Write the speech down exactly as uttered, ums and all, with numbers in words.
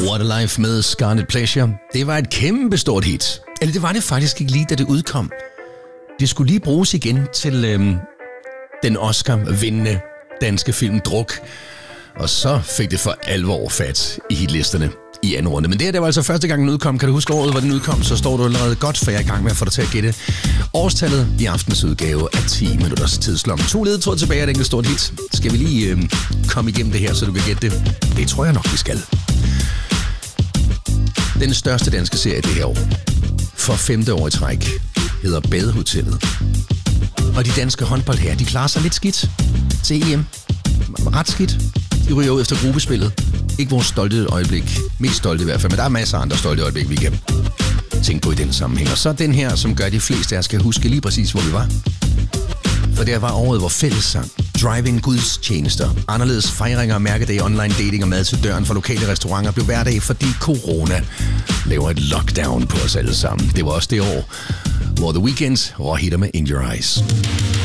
What a Life med Scarlet Pleasure. Det var et kæmpe stort hit. Eller det var det faktisk ikke lige, da det udkom. Det skulle lige bruges igen til øhm, den Oscar-vindende danske film Druk. Og så fik det for alvor fat i hitlisterne i anden runde. Men det her, det var altså første gang, den udkom. Kan du huske året, hvor den udkom, så står du allerede godt, for jeg er i gang med at få dig til at gætte årstallet i aftens udgave af ti minutters tidslomme. To ledetråd tilbage af et enkelt stort hit. Skal vi lige øh, komme igennem det her, så du kan gætte det? Det tror jeg nok, vi skal. Den største danske serie det her år, for femte år i træk, hedder Badehotellet. Og de danske håndboldherrer, de klarer sig lidt skidt til E M. Ret skidt. De ryger ud efter gruppespillet. Ikke vores stolte øjeblik. Mest stolte i hvert fald, men der er masser af andre stolte øjeblik, vi kan tænke på i den sammenhæng. Og så den her, som gør, at de fleste af jer skal huske lige præcis, hvor vi var. For det var året, hvor fællessang, drive-in gudstjenester, anderledes fejringer og mærkedage, online dating og mad til døren for lokale restauranter blev hverdag, fordi corona laver et lockdown på os alle sammen. Det var også det år, hvor The Weeknd røg hitter med In Your Eyes.